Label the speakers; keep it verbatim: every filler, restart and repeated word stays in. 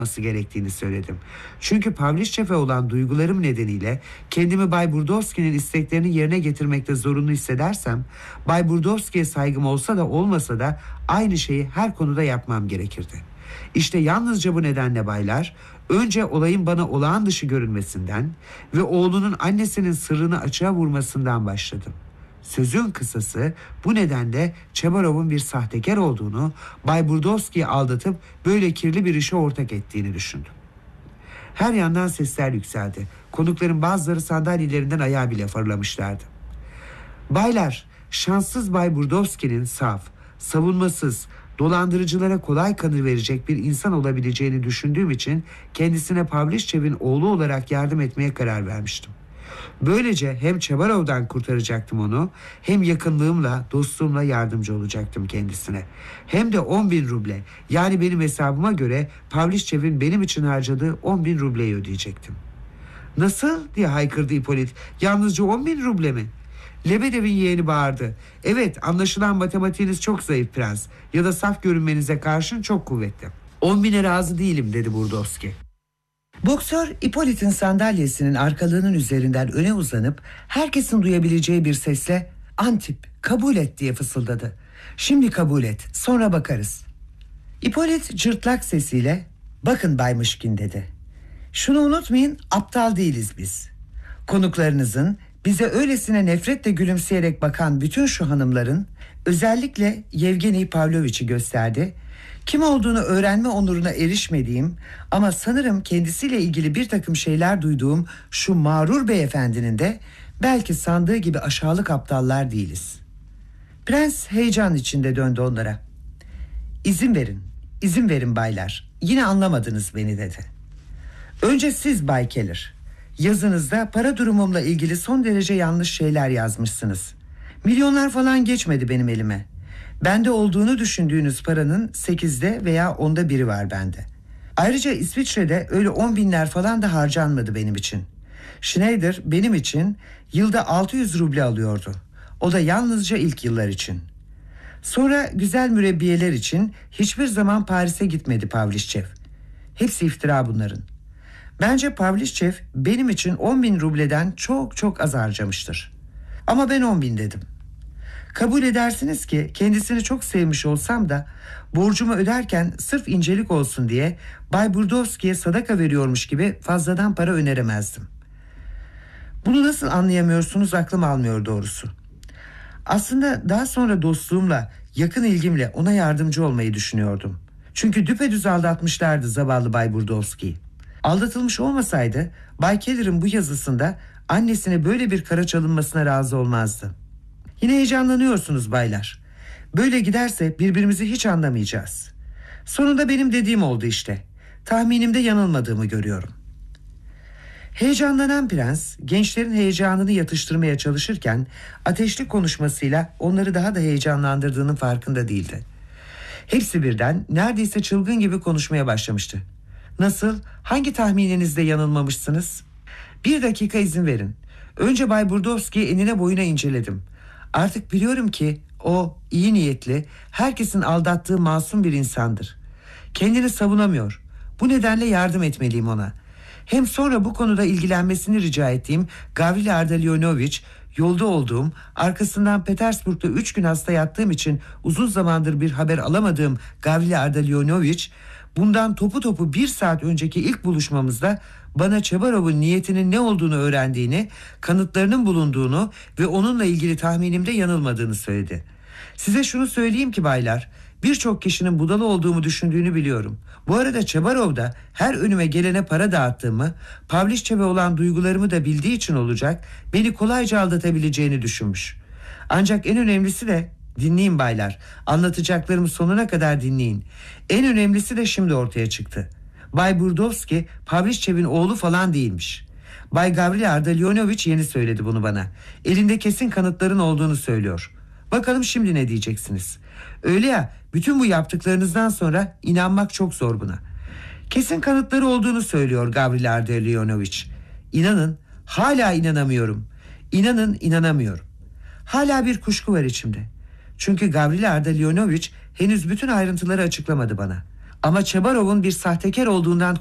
Speaker 1: olması gerektiğini söyledim. Çünkü Pavliçev'e olan duygularım nedeniyle kendimi Bay Burdovski'nin isteklerini yerine getirmekte zorunlu hissedersem, Bay Burdovski'ye saygım olsa da olmasa da aynı şeyi her konuda yapmam gerekirdi. İşte yalnızca bu nedenle baylar, önce olayın bana olağan dışı görünmesinden ve oğlunun annesinin sırrını açığa vurmasından başladım. Sözün kısası, bu nedenle Çebarov'un bir sahtekar olduğunu, Bay Burdovski'yi aldatıp böyle kirli bir işe ortak ettiğini düşündüm. Her yandan sesler yükseldi. Konukların bazıları sandalyelerinden ayağa bile fırlamışlardı. Baylar, şanssız Bay Burdovski'nin saf, savunmasız, dolandırıcılara kolay kanı verecek bir insan olabileceğini düşündüğüm için kendisine Pavliçev'in oğlu olarak yardım etmeye karar vermiştim. Böylece hem Çebarov'dan kurtaracaktım onu, hem yakınlığımla, dostluğumla yardımcı olacaktım kendisine. Hem de on bin ruble, yani benim hesabıma göre Pavliçev'in benim için harcadığı on bin rubleyi ödeyecektim. "Nasıl?" diye haykırdı Ipolit. "Yalnızca on bin ruble mi?" Lebedev'in yeğeni bağırdı. "Evet, anlaşılan matematiğiniz çok zayıf prens, ya da saf görünmenize karşın çok kuvvetli." "On bine razı değilim," dedi Burdovski.
Speaker 2: Boksör Ipolit'in sandalyesinin arkalığının üzerinden öne uzanıp herkesin duyabileceği bir sesle "Antip, kabul et," diye fısıldadı. "Şimdi kabul et, sonra bakarız." Ipolit cırtlak sesiyle "Bakın Bay Mışkin," dedi. "Şunu unutmayın, aptal değiliz biz. Konuklarınızın, bize öylesine nefretle gülümseyerek bakan bütün şu hanımların, özellikle Yevgeni Pavloviç'i gösterdi. Kim olduğunu öğrenme onuruna erişmediğim ama sanırım kendisiyle ilgili bir takım şeyler duyduğum şu mağrur beyefendinin de belki sandığı gibi aşağılık aptallar değiliz." Prens heyecan içinde döndü onlara. "İzin verin, izin verin baylar. Yine anlamadınız beni," dedi. "Önce siz Bay Keller, yazınızda para durumumla ilgili son derece yanlış şeyler yazmışsınız. Milyonlar falan geçmedi benim elime. Bende olduğunu düşündüğünüz paranın sekizde veya onda biri var bende. Ayrıca İsviçre'de öyle on binler falan da harcanmadı benim için. Schneider benim için yılda altı yüz ruble alıyordu. O da yalnızca ilk yıllar için. Sonra güzel mürebbiyeler için hiçbir zaman Paris'e gitmedi Pavliçev. Hepsi iftira bunların. Bence Pavliçev benim için on bin rubleden çok çok az harcamıştır. Ama ben on bin dedim. Kabul edersiniz ki kendisini çok sevmiş olsam da borcumu öderken sırf incelik olsun diye Bay Burdovski'ye sadaka veriyormuş gibi fazladan para öneremezdim. Bunu nasıl anlayamıyorsunuz aklım almıyor doğrusu. Aslında daha sonra dostluğumla, yakın ilgimle ona yardımcı olmayı düşünüyordum. Çünkü düpedüz aldatmışlardı zavallı Bay Burdovski'yi. Aldatılmış olmasaydı Bay Keller'ın bu yazısında annesine böyle bir kara çalınmasına razı olmazdı. Yine heyecanlanıyorsunuz baylar. Böyle giderse birbirimizi hiç anlamayacağız. Sonunda benim dediğim oldu işte. Tahminimde yanılmadığımı görüyorum." Heyecanlanan prens gençlerin heyecanını yatıştırmaya çalışırken ateşli konuşmasıyla onları daha da heyecanlandırdığının farkında değildi. Hepsi birden neredeyse çılgın gibi konuşmaya başlamıştı. "Nasıl? Hangi tahmininizde yanılmamışsınız?" "Bir dakika izin verin. Önce Bay Burdovski'yi enine boyuna inceledim. Artık biliyorum ki o iyi niyetli, herkesin aldattığı masum bir insandır. Kendini savunamıyor. Bu nedenle yardım etmeliyim ona. Hem sonra bu konuda ilgilenmesini rica ettiğim Gavrili Ardalionovich, yolda olduğum, arkasından Petersburg'da üç gün hasta yattığım için uzun zamandır bir haber alamadığım Gavrili Ardalionovich, bundan topu topu bir saat önceki ilk buluşmamızda bana Çebarov'un niyetinin ne olduğunu öğrendiğini, kanıtlarının bulunduğunu ve onunla ilgili tahminimde yanılmadığını söyledi. Size şunu söyleyeyim ki baylar, birçok kişinin budala olduğumu düşündüğünü biliyorum. Bu arada Çebarov da her önüme gelene para dağıttığımı, Pavliçev'e olan duygularımı da bildiği için olacak, beni kolayca aldatabileceğini düşünmüş. Ancak en önemlisi de, dinleyin baylar, anlatacaklarımı sonuna kadar dinleyin. En önemlisi de şimdi ortaya çıktı. Bay Burdovski Pavliçev'in oğlu falan değilmiş. Bay Gavrili Ardalionovich yeni söyledi bunu bana. Elinde kesin kanıtların olduğunu söylüyor. Bakalım şimdi ne diyeceksiniz? Öyle ya, bütün bu yaptıklarınızdan sonra inanmak çok zor buna. Kesin kanıtları olduğunu söylüyor Gavrili Ardalionovich. İnanın, hala inanamıyorum. İnanın, inanamıyorum. Hala bir kuşku var içimde. Çünkü Gavrili Ardalionovich henüz bütün ayrıntıları açıklamadı bana.
Speaker 1: Ama Çebarov'un bir sahtekar olduğundan